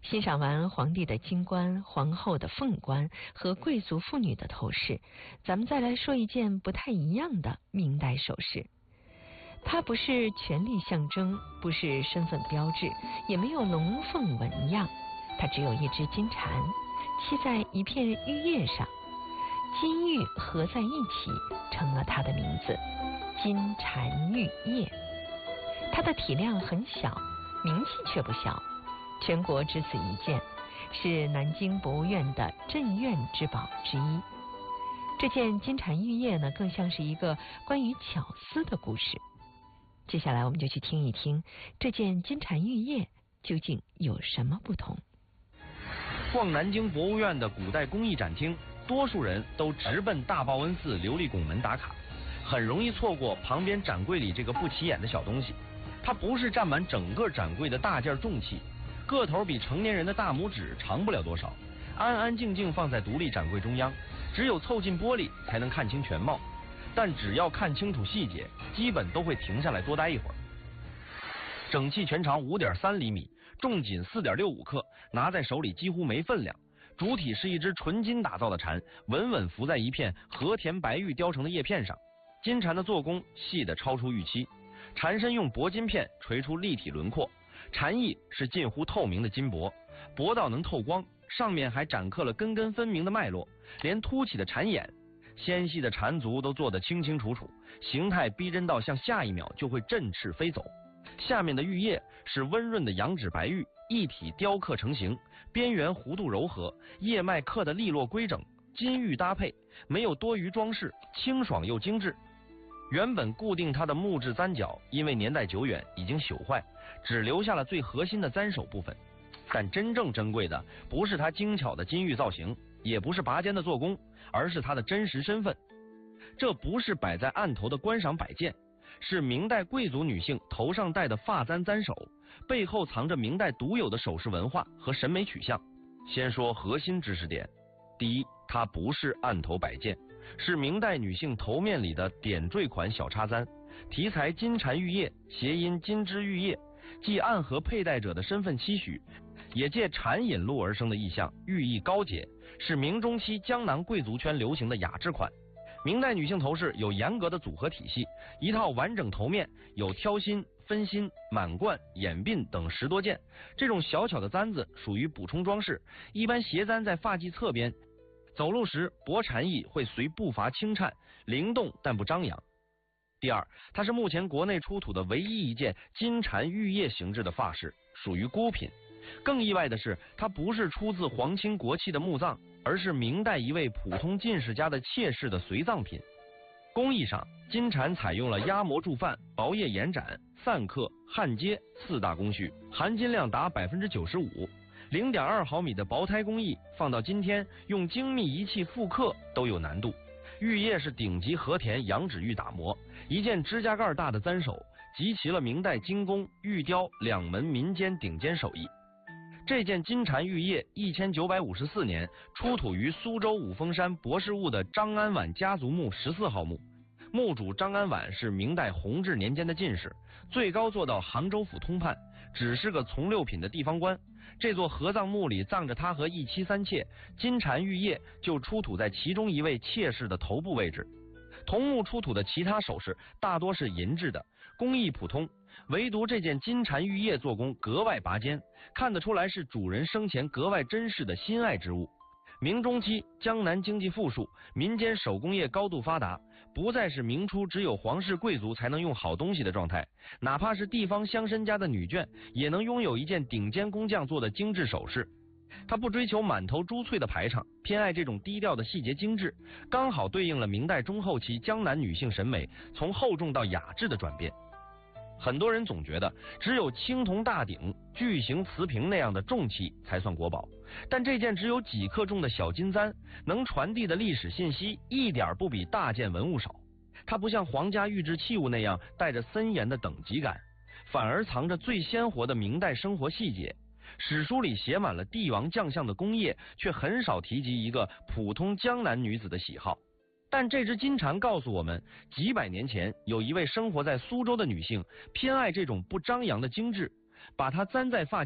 欣赏完皇帝的金冠、皇后的凤冠和贵族妇女的头饰，咱们再来说一件不太一样的明代首饰。它不是权力象征，不是身份标志，也没有龙凤纹样，它只有一只金蝉栖在一片玉叶上，金玉合在一起成了它的名字——金蝉玉叶。它的体量很小，名气却不小，全国只此一件，是南京博物院的镇院之宝之一。这件金蝉玉叶呢，更像是一个关于巧思的故事。接下来我们就去听一听这件金蝉玉叶究竟有什么不同。 逛南京博物院的古代工艺展厅，多数人都直奔大报恩寺琉璃拱门打卡，很容易错过旁边展柜里这个不起眼的小东西。它不是占满整个展柜的大件重器，个头比成年人的大拇指长不了多少，安安静静放在独立展柜中央，只有凑近玻璃才能看清全貌。但只要看清楚细节，基本都会停下来多待一会儿。整器全长5.3厘米，重仅4.65克，拿在手里几乎没分量。主体是一只纯金打造的蝉，稳稳浮在一片和田白玉雕成的叶片上。金蝉的做工细得超出预期，蝉身用铂金片锤出立体轮廓，蝉翼是近乎透明的金箔，薄到能透光，上面还展刻了根根分明的脉络，连凸起的蝉眼、纤细的蝉足都做得清清楚楚，形态逼真到像下一秒就会振翅飞走。下面的玉叶是温润的羊脂白玉，一体雕刻成型，边缘弧度柔和，叶脉刻得利落规整，金玉搭配，没有多余装饰，清爽又精致。原本固定它的木质簪角因为年代久远已经朽坏，只留下了最核心的簪首部分。但真正珍贵的不是它精巧的金玉造型，也不是拔尖的做工，而是它的真实身份。这不是摆在案头的观赏摆件，是明代贵族女性头上戴的发簪簪首，背后藏着明代独有的首饰文化和审美取向。先说核心知识点，第一，它不是案头摆件，是明代女性头面里的点缀款小插簪，题材金蝉玉叶，谐音金枝玉叶，既暗合佩戴者的身份期许，也借蝉引路而生的意象，寓意高洁，是明中期江南贵族圈流行的雅致款。明代女性头饰有严格的组合体系，一套完整头面有挑心、分心、满贯、眼鬓等10多件，这种小巧的簪子属于补充装饰，一般斜簪在发髻侧边，走路时薄蝉翼会随步伐轻颤，灵动但不张扬。第二，它是目前国内出土的唯一一件金蝉玉叶形制的发饰，属于孤品。更意外的是，它不是出自皇亲国戚的墓葬，而是明代一位普通进士家的妾室的随葬品。工艺上，金蝉采用了压模铸范、薄叶延展、散刻、焊接4大工序，含金量达95%。0.2毫米的薄胎工艺，放到今天用精密仪器复刻都有难度。玉叶是顶级和田羊脂玉打磨，一件指甲盖大的簪首，集齐了明代精工、玉雕2门民间顶尖手艺。这件金蝉玉叶1954年出土于苏州五峰山博士坞的张安婉家族墓14号墓，墓主张安婉是明代弘治年间的进士，最高做到杭州府通判，只是个从6品的地方官。这座合葬墓里葬着他和一妻3妾，金蝉玉叶就出土在其中一位妾室的头部位置。同墓出土的其他首饰大多是银制的，工艺普通，唯独这件金蝉玉叶做工格外拔尖，看得出来是主人生前格外珍视的心爱之物。明中期江南经济富庶，民间手工业高度发达，不再是明初只有皇室贵族才能用好东西的状态，哪怕是地方乡绅家的女眷也能拥有一件顶尖工匠做的精致首饰。他不追求满头珠翠的排场，偏爱这种低调的细节精致，刚好对应了明代中后期江南女性审美从厚重到雅致的转变。很多人总觉得只有青铜大鼎、巨型瓷瓶那样的重器才算国宝，但这件只有几克重的小金簪，能传递的历史信息一点不比大件文物少。它不像皇家御制器物那样带着森严的等级感，反而藏着最鲜活的明代生活细节。史书里写满了帝王将相的功业，却很少提及一个普通江南女子的喜好。但这只金蝉告诉我们，几百年前有一位生活在苏州的女性偏爱这种不张扬的精致，把它簪在发